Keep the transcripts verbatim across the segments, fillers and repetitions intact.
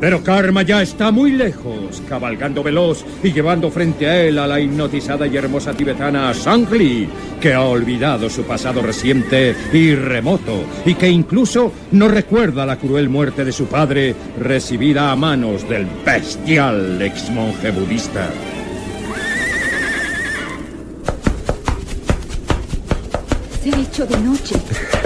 Pero Karma ya está muy lejos, cabalgando veloz y llevando frente a él a la hipnotizada y hermosa tibetana Sangli, que ha olvidado su pasado reciente y remoto, y que incluso no recuerda la cruel muerte de su padre, recibida a manos del bestial ex monje budista. Se ha hecho de noche.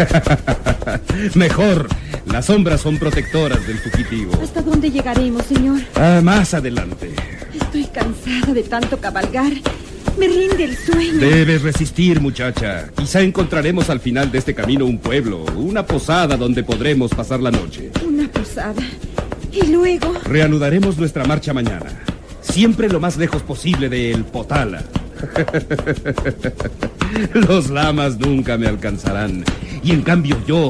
Mejor. Las sombras son protectoras del fugitivo. ¿Hasta dónde llegaremos, señor? Ah, más adelante. Estoy cansada de tanto cabalgar. Me rinde el sueño. Debes resistir, muchacha. Quizá encontraremos al final de este camino un pueblo, una posada donde podremos pasar la noche. Una posada. ¿Y luego? Reanudaremos nuestra marcha mañana. Siempre lo más lejos posible de El Potala. Los lamas nunca me alcanzarán. Y en cambio yo...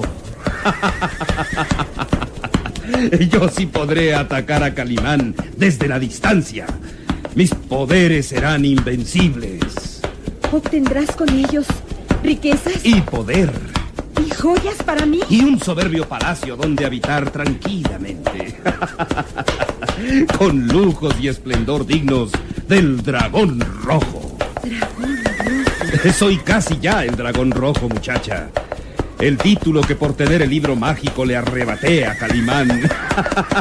yo sí podré atacar a Calimán desde la distancia. Mis poderes serán invencibles. ¿Obtendrás con ellos riquezas? Y poder. ¿Y joyas para mí? Y un soberbio palacio donde habitar tranquilamente. Con lujos y esplendor dignos del dragón rojo. ¿Dragón rojo? Soy casi ya el dragón rojo, muchacha. El título que por tener el libro mágico le arrebaté a Calimán.